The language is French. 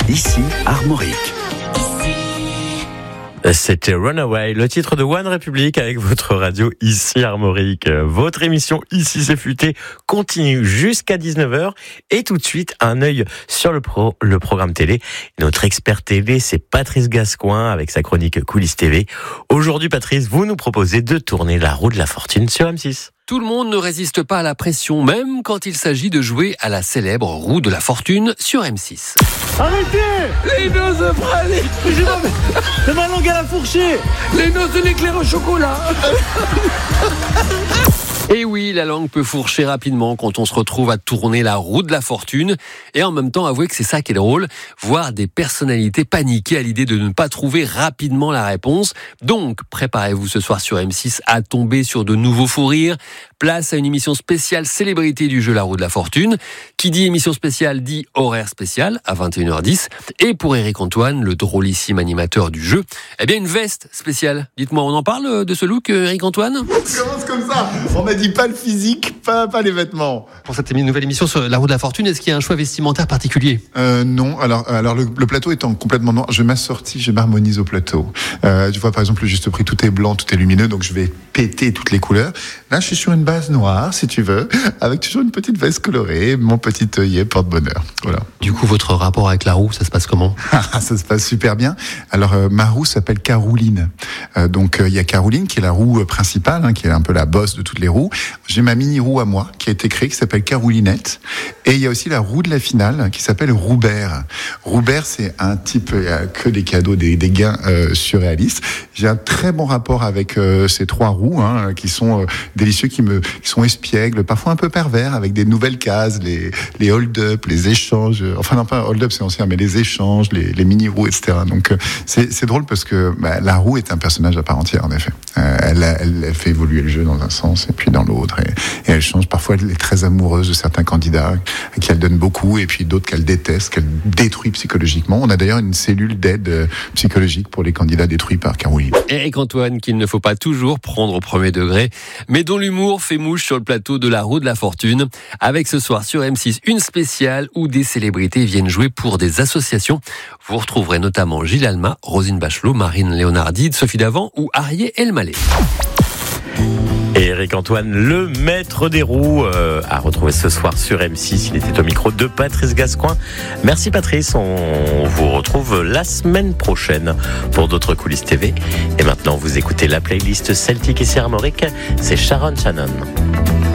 Ici Armorique. C'était Runaway, le titre de One Republic avec votre radio Ici Armorique. Votre émission Ici c'est futé continue jusqu'à 19h et tout de suite un œil sur le programme télé. Notre expert télé, c'est Patrice Gascoin avec sa chronique Coulisses TV. Aujourd'hui Patrice, vous nous proposez de tourner la roue de la fortune sur M6. Tout le monde ne résiste pas à la pression, même quand il s'agit de jouer à la célèbre roue de la fortune sur M6. Arrêtez! Les noces de pralé! C'est ma langue à la fourchée! Les noces de l'éclair au chocolat! Et oui, la langue peut fourcher rapidement quand on se retrouve à tourner la roue de la fortune. Et en même temps, avouez que c'est ça qui est drôle, voir des personnalités paniquer à l'idée de ne pas trouver rapidement la réponse. Donc, préparez-vous ce soir sur M6 à tomber sur de nouveaux fous rires. Place à une émission spéciale célébrité du jeu La Roue de la Fortune. Qui dit émission spéciale dit horaire spécial à 21h10. Et pour Éric Antoine, le drôlissime animateur du jeu, eh bien une veste spéciale. Dites-moi, on en parle de ce look, Éric Antoine ? On commence comme ça. On m'a dit pas le physique, pas les vêtements. Pour cette nouvelle émission sur La Roue de la Fortune, est-ce qu'il y a un choix vestimentaire particulier ? Non. Alors le plateau étant complètement noir, je m'assortis, je m'harmonise au plateau. Tu vois par exemple le juste prix, tout est blanc, tout est lumineux, donc je vais péter toutes les couleurs. Là, je suis sur une base noire, si tu veux, avec toujours une petite veste colorée, mon petit œillet porte-bonheur. Voilà. Du coup, votre rapport avec la roue, ça se passe comment ? Ça se passe super bien. Alors, ma roue s'appelle Carouline. Donc, il y a Carouline qui est la roue principale, qui est un peu la boss de toutes les roues. J'ai ma mini-roue à moi, qui a été créée, qui s'appelle Caroulinette. Et il y a aussi la roue de la finale, qui s'appelle Roubert. Roubert, c'est un type, il n'y a que des cadeaux, des gains surréalistes. J'ai un très bon rapport avec ces trois roues, qui sont délicieux, qui sont espiègles, parfois un peu pervers, avec des nouvelles cases, les hold-up, les échanges. Enfin, non, pas hold-up, c'est ancien, mais les échanges, les mini-roues, etc. Donc, c'est drôle parce que la roue est un personnage à part entière, en effet. Elle fait évoluer le jeu dans un sens et puis dans l'autre. Et elle change. Parfois, elle est très amoureuse de certains candidats à qui elle donne beaucoup et puis d'autres qu'elle déteste, qu'elle détruit psychologiquement. On a d'ailleurs une cellule d'aide psychologique pour les candidats détruits par Carouline. Éric Antoine, qu'il ne faut pas toujours prendre au premier degré, mais dont l'humour fait mouche sur le plateau de La Roue de la Fortune, avec ce soir sur M6 une spéciale où des célébrités viennent jouer pour des associations. Vous retrouverez notamment Gilles Alma, Roselyne Bachelot, Marine Léonardi, Sophie Davant ou Arié Elmaleh. Et Éric Antoine, le maître des roues, à retrouver ce soir sur M6. Il était au micro de Patrice Gascoin. Merci Patrice, on vous retrouve la semaine prochaine pour d'autres coulisses TV. Et maintenant, vous écoutez la playlist Celtic et Armorique, c'est Sharon Shannon.